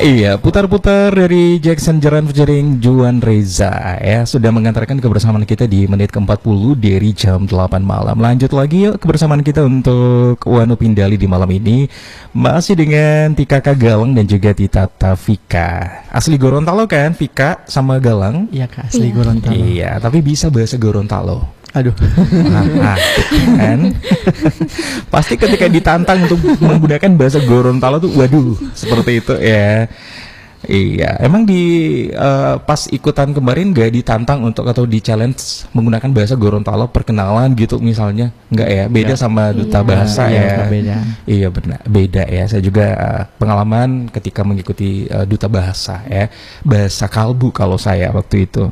Iya, putar-putar dari Jackson Jeran featuring Juan Reza ya, sudah mengantarkan kebersamaan kita di menit ke-40 dari jam 8 malam. Lanjut lagi yuk kebersamaan kita untuk Wanu Pindali di malam ini. Masih dengan Tika Galang dan juga Tita Tafika. Asli Gorontalo kan, Vika sama Galang? Iya Kak, asli Gorontalo. Iya, tapi bisa bahasa Gorontalo. Aduh, kan? Pasti ketika ditantang untuk menggunakan bahasa Gorontalo tuh, waduh, seperti itu ya. Iya, emang pas ikutan kemarin gak ditantang untuk atau di challenge menggunakan bahasa Gorontalo perkenalan gitu misalnya, nggak ya? Beda sama duta bahasa ya. Beda. Iya benar, beda ya. Saya juga pengalaman ketika mengikuti duta bahasa ya, bahasa kalbu kalau saya waktu itu.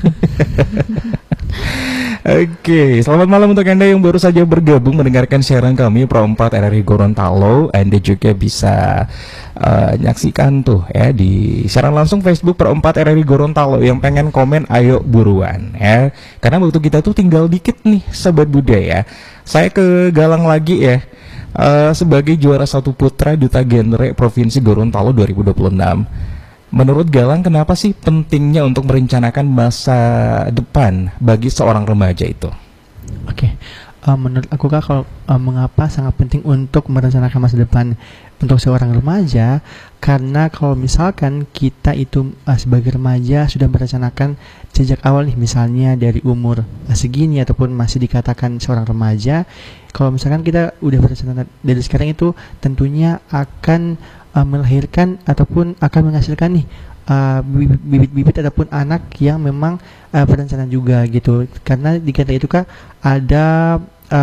Oke, selamat malam untuk Anda yang baru saja bergabung mendengarkan siaran kami Pro 4 RRI Gorontalo. Anda juga bisa nyaksikan tuh ya di siaran langsung Facebook Pro 4 RRI Gorontalo. Yang pengen komen ayo buruan ya, karena waktu kita tuh tinggal dikit nih Sobat Budaya. Saya ke Galang lagi ya, sebagai juara 1 putra Duta Genre Provinsi Gorontalo 2026. Menurut Galang, kenapa sih pentingnya untuk merencanakan masa depan bagi seorang remaja itu? Oke, menurut aku Kak, kalau mengapa sangat penting untuk merencanakan masa depan untuk seorang remaja, karena kalau misalkan kita itu sebagai remaja sudah merencanakan sejak awal nih, misalnya dari umur segini ataupun masih dikatakan seorang remaja, kalau misalkan kita udah berencana dari sekarang itu tentunya akan melahirkan ataupun akan menghasilkan nih bibit-bibit ataupun anak yang memang berencana juga gitu. Karena di kita itu Kak ada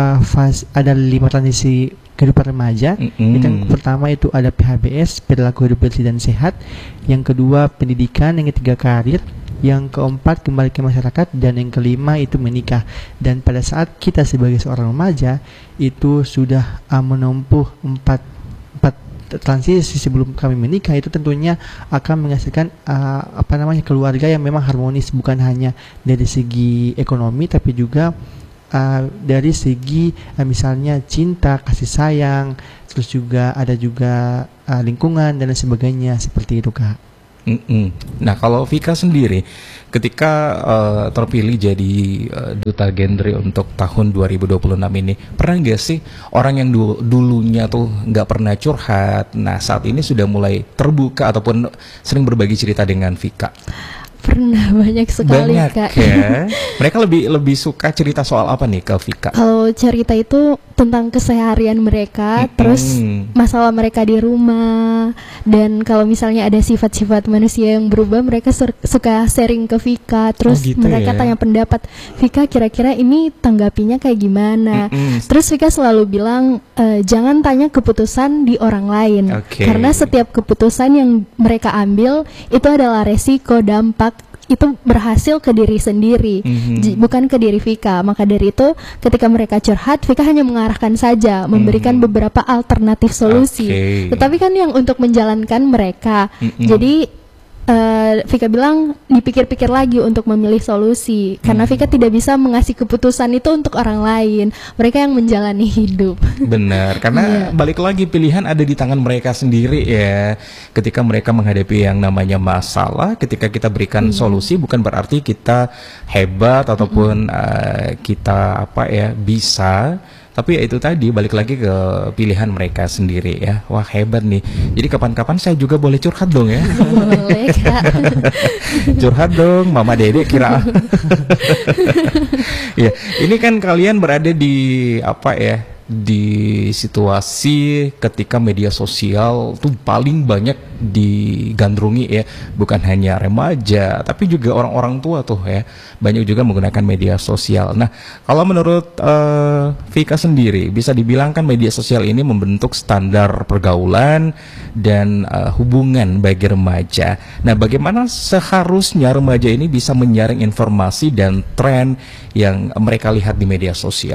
ada 5 transisi kehidupan remaja. Yang pertama itu ada PHBS, perilaku hidup bersih dan sehat. Yang kedua pendidikan, yang ketiga karir, yang keempat kembali ke masyarakat, dan yang kelima itu menikah. Dan pada saat kita sebagai seorang remaja itu sudah menempuh empat transisi sebelum kami menikah, itu tentunya akan menghasilkan keluarga yang memang harmonis, bukan hanya dari segi ekonomi tapi juga dari segi misalnya cinta, kasih sayang, terus juga ada juga lingkungan dan lain sebagainya, seperti itu Kak. Nah kalau Vika sendiri ketika terpilih jadi duta genre untuk tahun 2026 ini, pernah nggak sih orang yang dulunya tuh nggak pernah curhat, nah saat ini sudah mulai terbuka ataupun sering berbagi cerita dengan Vika? Pernah, banyak sekali Kak. Ya. Mereka lebih suka cerita soal apa nih ke Vika? Kalau cerita itu tentang keseharian mereka, terus masalah mereka di rumah, dan kalau misalnya ada sifat-sifat manusia yang berubah, mereka suka sharing ke Vika. Terus gitu mereka tanya pendapat, Vika kira-kira ini tanggapinya kayak gimana? Terus Vika selalu bilang, jangan tanya keputusan di orang lain, karena setiap keputusan yang mereka ambil itu adalah resiko dampak itu berhasil ke diri sendiri, bukan ke diri Vika. Maka dari itu ketika mereka curhat, Vika hanya mengarahkan saja, memberikan beberapa alternatif solusi. Tetapi kan yang untuk menjalankan mereka. Jadi Vika bilang dipikir-pikir lagi untuk memilih solusi, karena Vika tidak bisa mengasih keputusan itu untuk orang lain, mereka yang menjalani hidup. Benar, karena balik lagi pilihan ada di tangan mereka sendiri ya. Ketika mereka menghadapi yang namanya masalah, ketika kita berikan solusi bukan berarti kita hebat ataupun kita bisa. Tapi ya itu tadi, balik lagi ke pilihan mereka sendiri ya. Wah hebat nih. Jadi kapan-kapan saya juga boleh curhat dong ya. Boleh Kak. Curhat dong Mama Dede kira. Ya, ini kan kalian berada di di situasi ketika media sosial tuh paling banyak digandrungi ya, bukan hanya remaja tapi juga orang-orang tua tuh ya, banyak juga menggunakan media sosial. Nah kalau menurut Vika sendiri, bisa dibilang kan media sosial ini membentuk standar pergaulan dan hubungan bagi remaja. Nah bagaimana seharusnya remaja ini bisa menyaring informasi dan tren yang mereka lihat di media sosial?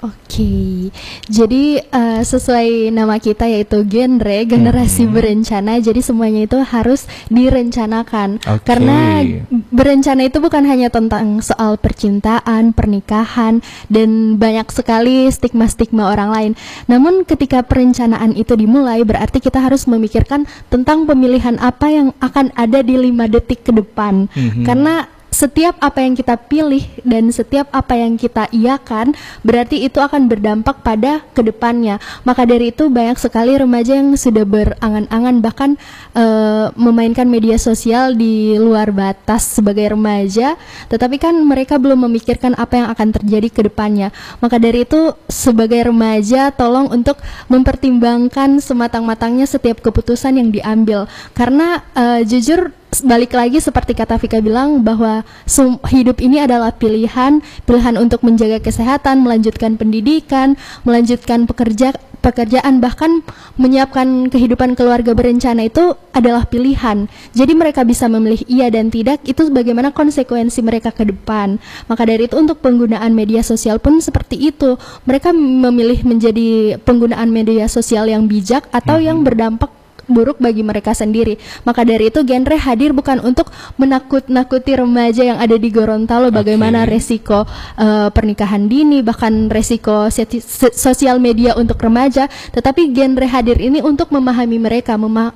Oke, jadi sesuai nama kita yaitu genre, generasi berencana. Jadi semuanya itu harus direncanakan. Karena berencana itu bukan hanya tentang soal percintaan, pernikahan, dan banyak sekali stigma-stigma orang lain. Namun ketika perencanaan itu dimulai, berarti kita harus memikirkan tentang pemilihan apa yang akan ada di 5 detik ke depan. Karena setiap apa yang kita pilih dan setiap apa yang kita iakan berarti itu akan berdampak pada kedepannya. Maka dari itu banyak sekali remaja yang sudah berangan-angan bahkan memainkan media sosial di luar batas sebagai remaja, tetapi kan mereka belum memikirkan apa yang akan terjadi kedepannya. Maka dari itu sebagai remaja tolong untuk mempertimbangkan sematang-matangnya setiap keputusan yang diambil. Karena jujur balik lagi seperti kata Vika bilang bahwa hidup ini adalah pilihan untuk menjaga kesehatan, melanjutkan pendidikan, melanjutkan pekerjaan, bahkan menyiapkan kehidupan keluarga berencana itu adalah pilihan. Jadi mereka bisa memilih iya dan tidak, itu bagaimana konsekuensi mereka ke depan. Maka dari itu untuk penggunaan media sosial pun seperti itu. Mereka memilih menjadi penggunaan media sosial yang bijak atau yang berdampak buruk bagi mereka sendiri. Maka dari itu genre hadir bukan untuk menakut-nakuti remaja yang ada di Gorontalo bagaimana resiko pernikahan dini, bahkan resiko sosial media untuk remaja, tetapi genre hadir ini untuk memahami mereka,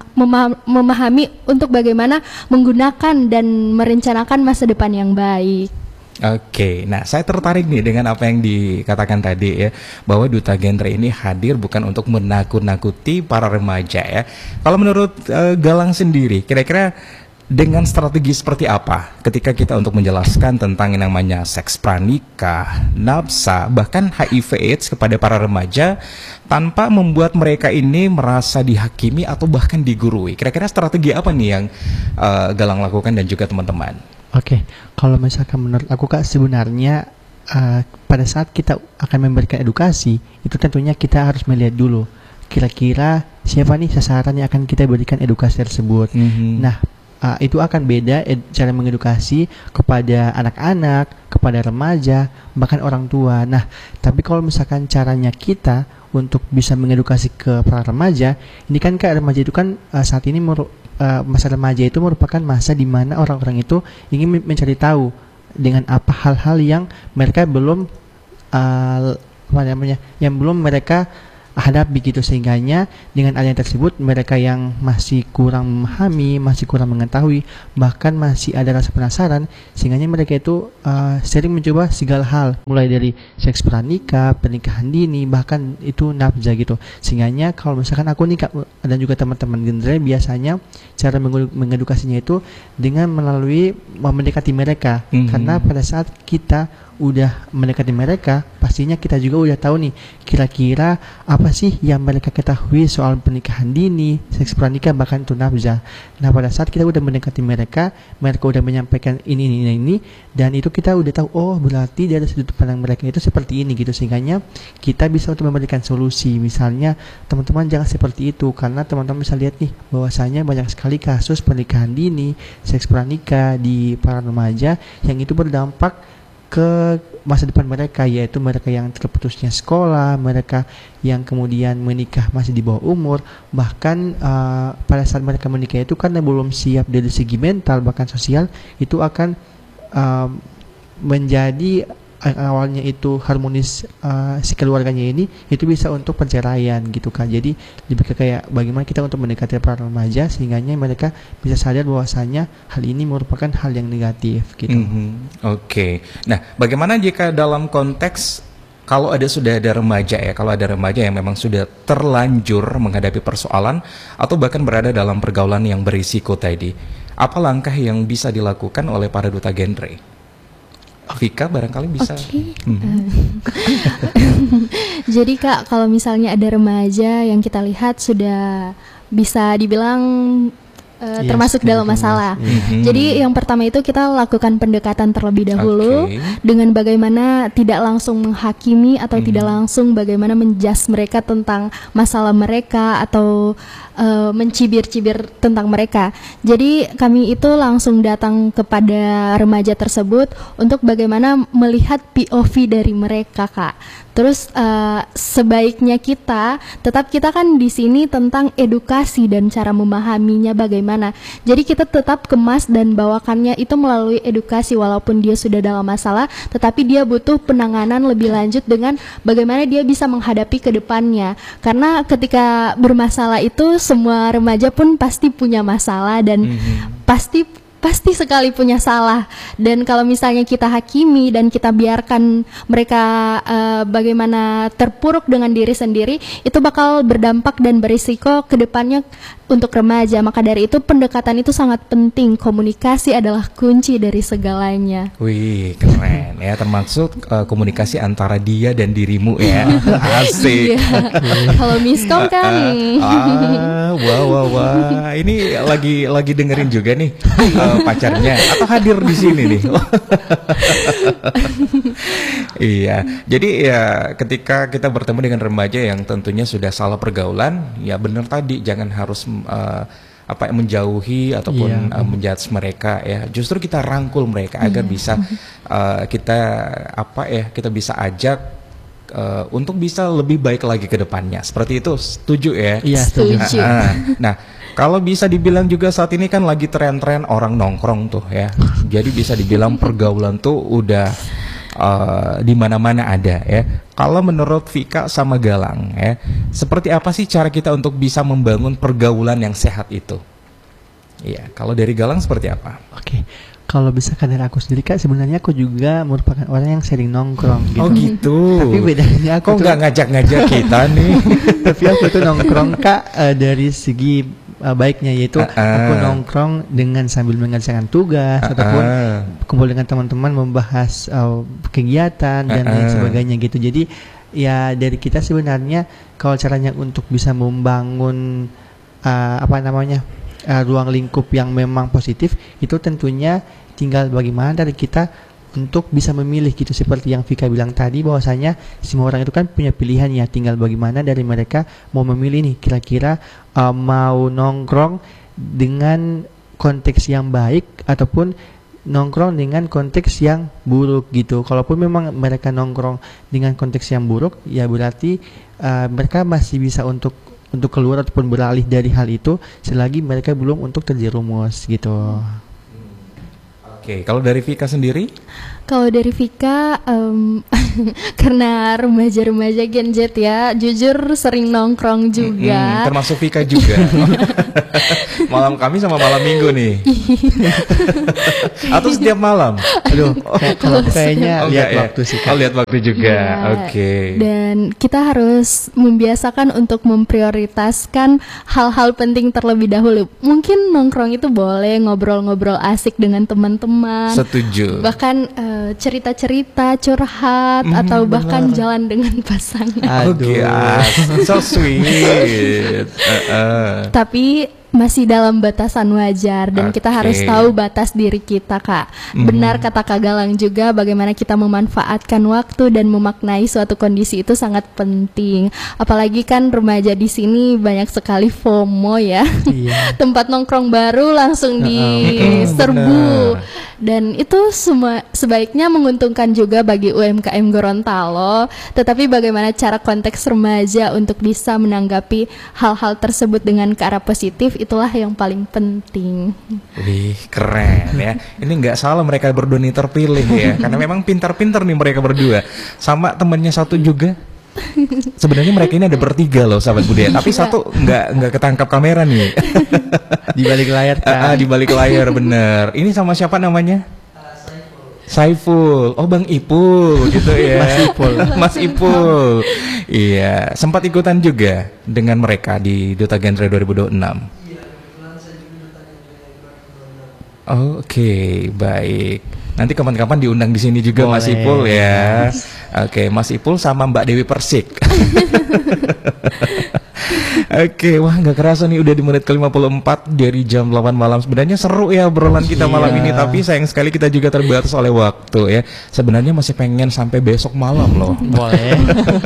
memahami untuk bagaimana menggunakan dan merencanakan masa depan yang baik. Oke, nah saya tertarik nih dengan apa yang dikatakan tadi ya, bahwa Duta Genre ini hadir bukan untuk menakut-nakuti para remaja ya. Kalau menurut Galang sendiri, kira-kira dengan strategi seperti apa ketika kita untuk menjelaskan tentang yang namanya seks pranikah, nafsa, bahkan HIV/AIDS kepada para remaja tanpa membuat mereka ini merasa dihakimi atau bahkan digurui? Kira-kira strategi apa nih yang Galang lakukan dan juga teman-teman? Oke, kalau misalkan menurut aku Kak, sebenarnya pada saat kita akan memberikan edukasi, itu tentunya kita harus melihat dulu kira-kira siapa nih sasaran yang akan kita berikan edukasi tersebut. Nah, itu akan beda cara mengedukasi kepada anak-anak, kepada remaja, bahkan orang tua. Nah, tapi kalau misalkan caranya kita untuk bisa mengedukasi ke para remaja, ini kan Kak, remaja itu kan saat ini masa remaja itu merupakan masa di mana orang-orang itu ingin mencari tahu dengan apa hal-hal yang mereka belum belum mereka hadapi gitu, sehingganya dengan adanya tersebut mereka yang masih kurang memahami, masih kurang mengetahui, bahkan masih ada rasa penasaran, sehingganya mereka itu sering mencoba segala hal, mulai dari seks pranikah, pernikahan dini, bahkan itu nafsa gitu. Sehingganya kalau misalkan aku nih Kak, dan juga teman-teman genre, biasanya cara mengedukasinya itu dengan melalui mendekati mereka. Karena pada saat kita udah mendekati mereka, pastinya kita juga udah tahu nih kira-kira apa sih yang mereka ketahui soal pernikahan dini, seks pranikah, bahkan itu nafsa. Nah, pada saat kita udah mendekati mereka udah menyampaikan ini, dan itu kita udah tahu, oh berarti dari sudut pandang mereka itu seperti ini gitu, sehingganya kita bisa untuk memberikan solusi. Misalnya teman-teman jangan seperti itu, karena teman-teman bisa lihat nih bahwasanya banyak sekali kasus pernikahan dini, seks pranikah di para remaja yang itu berdampak ke masa depan mereka, yaitu mereka yang terputusnya sekolah, mereka yang kemudian menikah masih di bawah umur, bahkan pada saat mereka menikah itu karena belum siap dari segi mental bahkan sosial, itu akan menjadi awalnya itu harmonis si keluarganya ini, itu bisa untuk perceraian gitu kan. Jadi lebih ke kayak bagaimana kita untuk mendekati para remaja sehingganya mereka bisa sadar bahwasanya hal ini merupakan hal yang negatif gitu. Oke. Nah, bagaimana jika dalam konteks kalau sudah ada remaja ya, kalau ada remaja yang memang sudah terlanjur menghadapi persoalan atau bahkan berada dalam pergaulan yang berisiko tadi, apa langkah yang bisa dilakukan oleh para duta genre? Vika barangkali bisa. Jadi Kak, kalau misalnya ada remaja yang kita lihat sudah bisa dibilang termasuk dalam masalah. Jadi yang pertama itu kita lakukan pendekatan terlebih dahulu dengan bagaimana tidak langsung menghakimi atau tidak langsung bagaimana menjudge mereka tentang masalah mereka atau mencibir-cibir tentang mereka. Jadi kami itu langsung datang kepada remaja tersebut untuk bagaimana melihat POV dari mereka Kak. Terus sebaiknya kita kan di sini tentang edukasi dan cara memahaminya bagaimana. Jadi kita tetap kemas dan bawakannya itu melalui edukasi, walaupun dia sudah dalam masalah, tetapi dia butuh penanganan lebih lanjut dengan bagaimana dia bisa menghadapi ke depannya. Karena ketika bermasalah itu semua remaja pun pasti punya masalah dan pasti sekali punya salah. Dan kalau misalnya kita hakimi dan kita biarkan mereka bagaimana terpuruk dengan diri sendiri, itu bakal berdampak dan berisiko ke depannya untuk remaja. Maka dari itu pendekatan itu sangat penting. Komunikasi adalah kunci dari segalanya. Wih, keren ya, termasuk komunikasi antara dia dan dirimu ya. Asik. Kalau miskom kan wah. Ini lagi dengerin juga nih pacarnya atau hadir di sini nih. Iya. Jadi ya ketika kita bertemu dengan remaja yang tentunya sudah salah pergaulan, ya benar tadi, jangan harus menjauhi ataupun menjudge mereka ya. Justru kita rangkul mereka agar bisa kita bisa ajak untuk bisa lebih baik lagi ke depannya. Seperti itu, setuju ya? Iya, setuju. Nah, kalau bisa dibilang juga saat ini kan lagi tren-tren orang nongkrong tuh ya. Jadi bisa dibilang pergaulan tuh udah di mana-mana ada ya. Kalau menurut Vika sama Galang ya, seperti apa sih cara kita untuk bisa membangun pergaulan yang sehat itu? Iya, kalau dari Galang seperti apa? Oke. Kalau misalkan dari aku sendiri Kak, sebenarnya aku juga merupakan orang yang sering nongkrong gitu. Oh gitu. Tapi bedanya aku nggak ngajak-ngajak kita nih. Tapi aku tuh nongkrong Kak dari segi baiknya, yaitu aku nongkrong dengan sambil mengerjakan tugas ataupun kumpul dengan teman-teman membahas kegiatan dan lain sebagainya gitu. Jadi ya dari kita sebenarnya kalau caranya untuk bisa membangun ruang lingkup yang memang positif, itu tentunya tinggal bagaimana dari kita untuk bisa memilih gitu, seperti yang Vika bilang tadi bahwasanya semua orang itu kan punya pilihan ya, tinggal bagaimana dari mereka mau memilih nih kira-kira mau nongkrong dengan konteks yang baik ataupun nongkrong dengan konteks yang buruk gitu. Kalaupun memang mereka nongkrong dengan konteks yang buruk, ya berarti mereka masih bisa untuk keluar ataupun beralih dari hal itu selagi mereka belum untuk terjerumus gitu. Oke, kalau dari Vika sendiri? Kalau dari Vika, karena remaja-remaja Gen Z ya, jujur sering nongkrong juga. Termasuk Vika juga. Malam Kamis sama malam Minggu nih. Atau setiap malam? Aduh, kalau kayaknya lihat waktu sih. Lihat waktu juga. Oke. Dan kita harus membiasakan untuk memprioritaskan hal-hal penting terlebih dahulu. Mungkin nongkrong itu boleh ngobrol-ngobrol asik dengan teman-teman. Setuju. Bahkan cerita-cerita, curhat, atau bahkan jalan dengan pasangan. Oke, so sweet. Tapi masih dalam batasan wajar dan kita harus tahu batas diri kita, Kak. Benar kata Kak Galang juga, bagaimana kita memanfaatkan waktu dan memaknai suatu kondisi itu sangat penting. Apalagi kan remaja di sini banyak sekali FOMO ya. Tempat nongkrong baru langsung diserbu. Dan itu semua sebaiknya menguntungkan juga bagi UMKM Gorontalo. Tetapi bagaimana cara konteks remaja untuk bisa menanggapi hal-hal tersebut dengan ke arah positif, itulah yang paling penting. Wih, keren ya. Ini nggak salah mereka berdua nih terpilih ya, karena memang pintar-pintar nih mereka berdua. Sama temannya satu juga. Sebenarnya mereka ini ada bertiga loh, sahabat budaya, tapi satu nggak ketangkap kamera nih. Di balik layar kan. Di balik layar, bener. Ini sama siapa namanya? Saiful. Oh, Bang Ipul gitu ya. Mas Ipul. Iya, sempat ikutan juga dengan mereka di Duta Genre 2026. Oke, baik. Nanti kapan-kapan diundang di sini juga. Boleh, Mas Ipul ya. Oke, Mas Ipul sama Mbak Dewi Persik. Oke, wah nggak kerasa nih udah di menit ke-54 dari jam 8 malam. Sebenarnya seru ya obrolan kita malam ini, tapi sayang sekali kita juga terbatas oleh waktu ya. Sebenarnya masih pengen sampai besok malam loh. Boleh.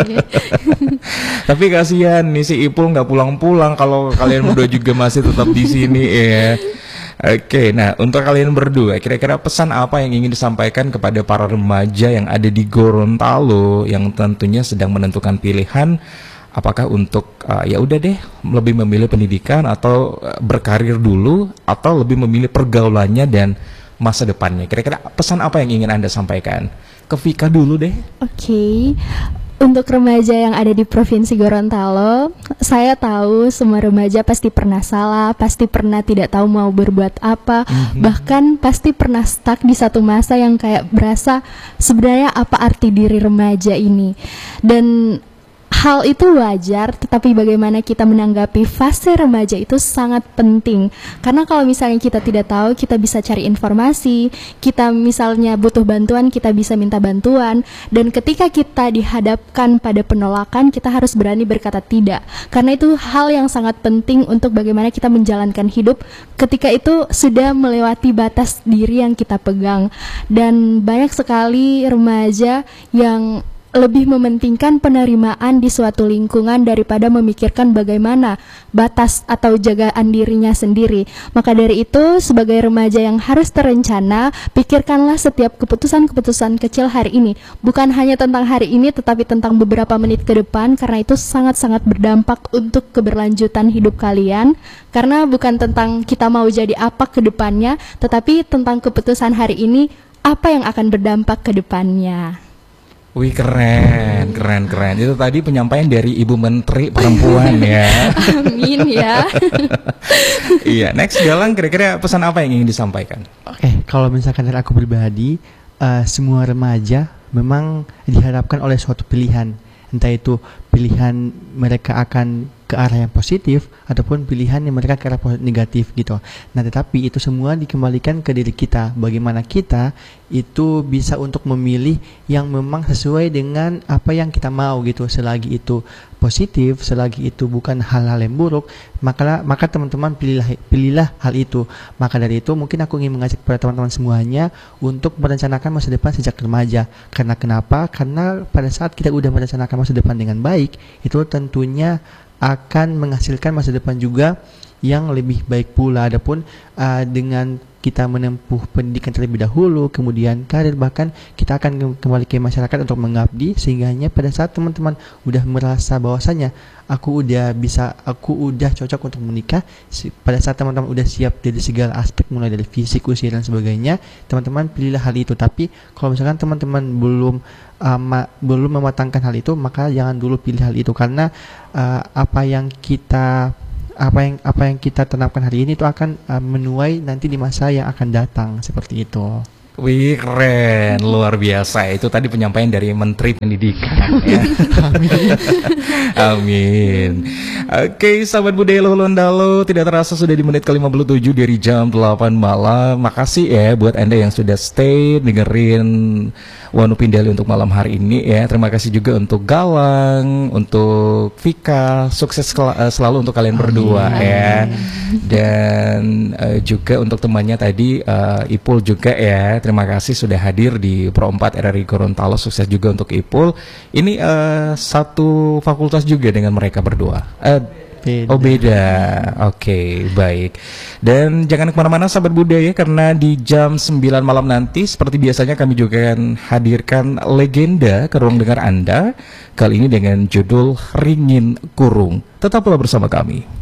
Tapi kasihan nih si Ipul nggak pulang-pulang kalau kalian berdua juga masih tetap di sini ya. Oke, nah untuk kalian berdua, kira-kira pesan apa yang ingin disampaikan kepada para remaja yang ada di Gorontalo yang tentunya sedang menentukan pilihan, apakah untuk ya udah deh lebih memilih pendidikan atau berkarir dulu, atau lebih memilih pergaulannya dan masa depannya. Kira-kira pesan apa yang ingin Anda sampaikan? Ke Vika dulu deh. Oke. Untuk remaja yang ada di Provinsi Gorontalo, saya tahu semua remaja pasti pernah salah, pasti pernah tidak tahu mau berbuat apa, bahkan pasti pernah stuck di satu masa yang kayak berasa sebenarnya apa arti diri remaja ini. Dan hal itu wajar, tetapi bagaimana kita menanggapi fase remaja itu sangat penting. Karena kalau misalnya kita tidak tahu, kita bisa cari informasi, kita misalnya butuh bantuan, kita bisa minta bantuan. Dan ketika kita dihadapkan pada penolakan, kita harus berani berkata tidak. Karena itu hal yang sangat penting untuk bagaimana kita menjalankan hidup ketika itu sudah melewati batas diri yang kita pegang. Dan banyak sekali remaja yang lebih mementingkan penerimaan di suatu lingkungan daripada memikirkan bagaimana batas atau jagaan dirinya sendiri. Maka dari itu, sebagai remaja yang harus terencana, pikirkanlah setiap keputusan-keputusan kecil hari ini. Bukan hanya tentang hari ini, tetapi tentang beberapa menit ke depan, karena itu sangat-sangat berdampak untuk keberlanjutan hidup kalian. Karena bukan tentang kita mau jadi apa ke depannya, tetapi tentang keputusan hari ini, apa yang akan berdampak ke depannya. Wih, keren. Itu tadi penyampaian dari Ibu Menteri Perempuan ya. Amin ya. Iya, next Galang, kira-kira pesan apa yang ingin disampaikan? Oke, kalau misalkan dari aku pribadi, semua remaja memang dihadapkan oleh suatu pilihan. Entah itu pilihan mereka akan ke arah yang positif ataupun pilihan yang mereka ke arah negatif gitu. Nah, tetapi itu semua dikembalikan ke diri kita. Bagaimana kita itu bisa untuk memilih yang memang sesuai dengan apa yang kita mau gitu. Selagi itu positif, selagi itu bukan hal-hal yang buruk, maka teman-teman pilihlah hal itu. Maka dari itu mungkin aku ingin mengajak kepada teman-teman semuanya untuk merencanakan masa depan sejak remaja. Karena kenapa? Karena pada saat kita udah merencanakan masa depan dengan baik, itu tentunya akan menghasilkan masa depan juga yang lebih baik pula. Adapun dengan kita menempuh pendidikan terlebih dahulu, kemudian karir, bahkan kita akan kembali ke masyarakat untuk mengabdi, sehingga pada saat teman-teman udah merasa bahwasanya aku udah cocok untuk menikah, pada saat teman-teman udah siap dari segala aspek, mulai dari fisik, usia dan sebagainya, teman-teman pilihlah hal itu. Tapi kalau misalkan teman-teman belum mematangkan hal itu, maka jangan dulu pilih hal itu, karena apa yang kita tanamkan hari ini itu akan menuai nanti di masa yang akan datang, seperti itu. Wih, keren, luar biasa. Itu tadi penyampaian dari Menteri Pendidikan ya. Amin. Oke, sahabat budaya Gorontalo, tidak terasa sudah di menit ke-57 dari jam 8 malam. Makasih ya buat Anda yang sudah stay dengerin Wanu Pindali untuk malam hari ini ya. Terima kasih juga untuk Galang, untuk Vika, sukses selalu untuk kalian berdua ya. Dan juga untuk temannya tadi Ipul juga ya. Terima kasih sudah hadir di Pro 4 RRI Gorontalo. Sukses juga untuk Ipul. Ini satu fakultas juga dengan mereka berdua. Beda. Oh beda, oke, baik. Dan jangan kemana-mana sahabat budaya, karena di jam 9 malam nanti seperti biasanya kami juga akan hadirkan legenda ke ruang dengar Anda. Kali ini dengan judul Ringin Kurung. Tetaplah bersama kami.